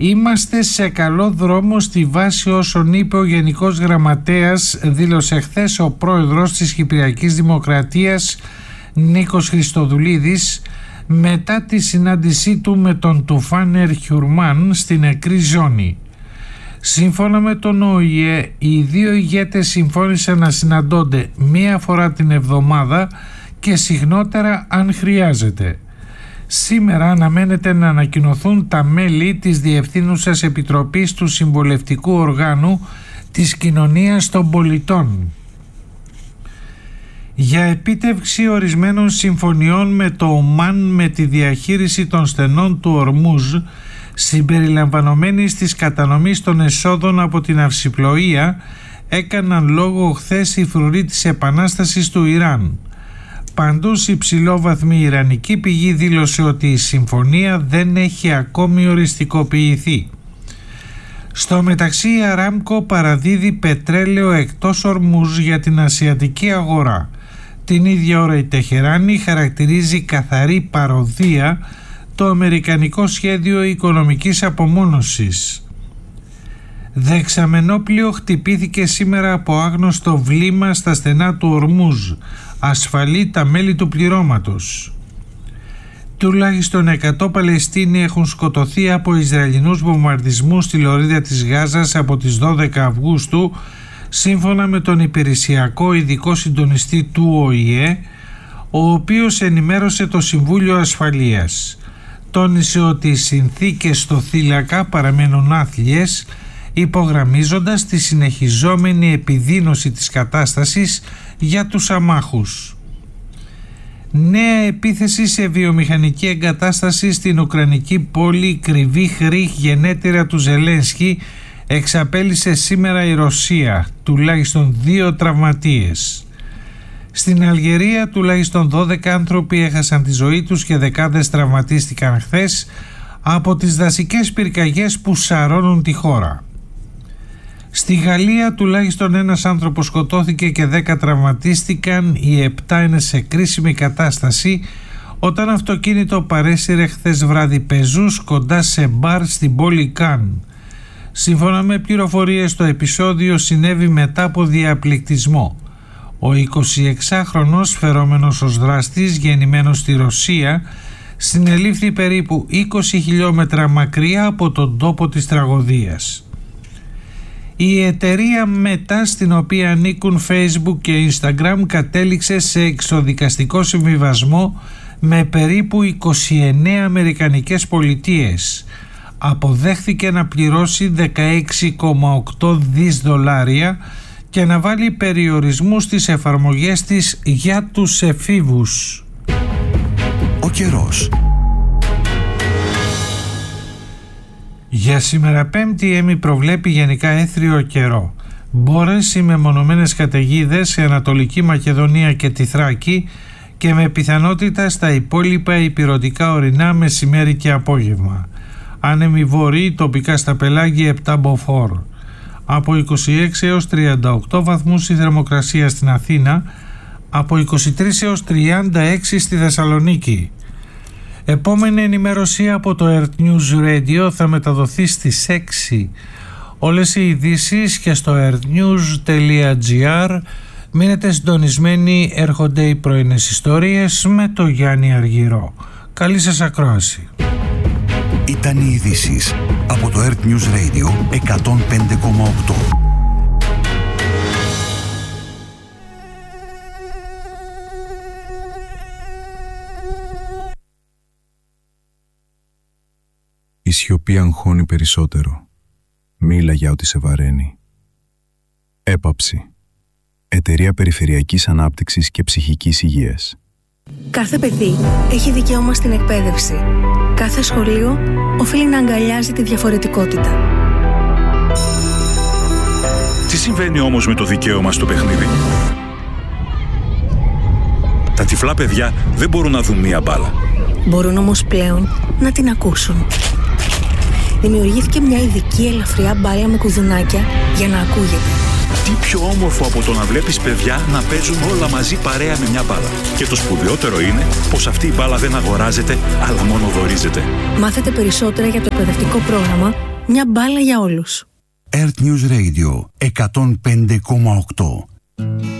Είμαστε σε καλό δρόμο στη βάση όσων είπε ο Γενικός Γραμματέας, δήλωσε χθες ο πρόεδρος της Κυπριακής Δημοκρατίας Νίκος Χριστοδουλίδης μετά τη συνάντησή του με τον Τουφάν Χιουρμάν στην νεκρή ζώνη. Σύμφωνα με τον ΟΗΕ, οι δύο ηγέτες συμφώνησαν να συναντώνται μία φορά την εβδομάδα και συχνότερα αν χρειάζεται. Σήμερα αναμένεται να ανακοινωθούν τα μέλη της Διευθύνουσας Επιτροπής του Συμβουλευτικού Οργάνου της Κοινωνίας των Πολιτών. Για επίτευξη ορισμένων συμφωνιών με το Ομάν με τη διαχείριση των στενών του Ορμούζ, συμπεριλαμβανομένης της κατανομής των εσόδων από την αυσιπλοεία, έκαναν λόγο χθες οι φρουροί της Επανάστασης του Ιράν. Παντούς υψηλόβαθμη ιρανική πηγή δήλωσε ότι η συμφωνία δεν έχει ακόμη οριστικοποιηθεί. Στο μεταξύ η Αράμκο παραδίδει πετρέλαιο εκτός Ορμούζ για την ασιατική αγορά. Την ίδια ώρα η Τεχεράνη χαρακτηρίζει καθαρή παροδία το αμερικανικό σχέδιο οικονομικής απομόνωσης. Δεξαμενόπλιο χτυπήθηκε σήμερα από άγνωστο βλήμα στα στενά του Ορμούζ. Ασφαλεί τα μέλη του πληρώματος. Τουλάχιστον 100 Παλαιστίνοι έχουν σκοτωθεί από Ισραηλινούς βομβαρδισμούς στη λωρίδα της Γάζας από τις 12 Αυγούστου, σύμφωνα με τον υπηρεσιακό ειδικό συντονιστή του ΟΗΕ, ο οποίος ενημέρωσε το Συμβούλιο Ασφαλείας. Τόνισε ότι οι συνθήκες στο θύλακα παραμένουν άθλιες, υπογραμμίζοντας τη συνεχιζόμενη επιδείνωση της κατάστασης για τους αμάχους. Νέα επίθεση σε βιομηχανική εγκατάσταση στην ουκρανική πόλη Κρυβή Χρήχ, γενέτειρα του Ζελένσκι, εξαπέλυσε σήμερα η Ρωσία, τουλάχιστον 2 τραυματίες. Στην Αλγερία τουλάχιστον 12 άνθρωποι έχασαν τη ζωή τους και δεκάδες τραυματίστηκαν χθες από τις δασικές πυρκαγιές που σαρώνουν τη χώρα. Στη Γαλλία τουλάχιστον ένας άνθρωπος σκοτώθηκε και 10 τραυματίστηκαν, οι 7 είναι σε κρίσιμη κατάσταση όταν αυτοκίνητο παρέσυρε χθες βράδυ πεζούς κοντά σε μπαρ στην πόλη Καν. Σύμφωνα με πληροφορίες, το επεισόδιο συνέβη μετά από διαπληκτισμό. Ο 26χρονος, φερόμενος ως δράστης, γεννημένος στη Ρωσία, συνελήφθη περίπου 20 χιλιόμετρα μακριά από τον τόπο της τραγωδίας. Η εταιρεία Meta, στην οποία ανήκουν Facebook και Instagram, κατέληξε σε εξοδικαστικό συμβιβασμό με περίπου 29 αμερικανικές πολιτείες. Αποδέχθηκε να πληρώσει 16,8 δις δολάρια και να βάλει περιορισμούς στις εφαρμογές της για τους εφήβους. Ο καιρός. Για σήμερα Πέμπτη η ΕΜΗ προβλέπει γενικά έθριο καιρό. Μπόρες ή μεμονωμένες καταιγίδες σε Ανατολική Μακεδονία και τη Θράκη και με πιθανότητα στα υπόλοιπα ηπειρωτικά ορεινά μεσημέρι και απόγευμα. Άνεμοι βορροί, τοπικά στα πελάγια 7 μποφόρ. Από 26 έως 38 βαθμούς η θερμοκρασία στην Αθήνα, από 23 έως 36 στη Θεσσαλονίκη. Επόμενη ενημέρωση από το Earth News Radio θα μεταδοθεί στις 6. Όλες οι ειδήσεις και στο earthnews.gr. Μείνετε συντονισμένοι, έρχονται οι πρωινές ιστορίες με το Γιάννη Αργυρό. Καλή σας ακρόαση. Ήταν οι ειδήσεις από το Earth News Radio 105,8. Η σιωπή αγχώνει περισσότερο. Μίλα για ό,τι σε βαραίνει. Έπαψη. Εταιρεία Περιφερειακής Ανάπτυξης και Ψυχικής Υγείας. Κάθε παιδί έχει δικαίωμα στην εκπαίδευση. Κάθε σχολείο οφείλει να αγκαλιάζει τη διαφορετικότητα. Τι συμβαίνει όμως με το δικαίωμα στο παιχνίδι? Τα τυφλά παιδιά δεν μπορούν να δουν μία μπάλα. Μπορούν όμως πλέον να την ακούσουν. Δημιουργήθηκε μια ειδική ελαφριά μπάλα με κουδουνάκια για να ακούγεται. Τι πιο όμορφο από το να βλέπεις παιδιά να παίζουν όλα μαζί παρέα με μια μπάλα. Και το σπουδαιότερο είναι πως αυτή η μπάλα δεν αγοράζεται, αλλά μόνο δωρίζεται. Μάθετε περισσότερα για το εκπαιδευτικό πρόγραμμα Μια μπάλα για όλους. Earth News Radio 105,8.